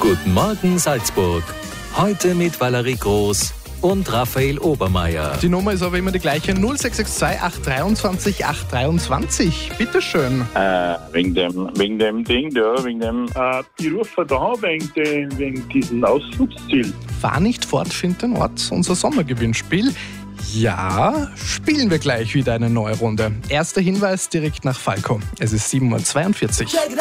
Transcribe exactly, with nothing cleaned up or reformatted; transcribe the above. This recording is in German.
Guten Morgen Salzburg. Heute mit Valerie Groß und Raphael Obermeier. Die Nummer ist aber immer die gleiche: null sechs sechs zwei acht zwei acht drei zwei. Bitteschön. Äh, wegen dem, wegen dem Ding da, wegen dem... Äh, ich rufe da an wegen, den, wegen diesem Ausflugsziel. Fahr nicht fort, find den Ort. Unser Sommergewinnspiel. Ja, spielen wir gleich wieder eine neue Runde. Erster Hinweis direkt nach Falco. Es ist sieben Uhr zweiundvierzig.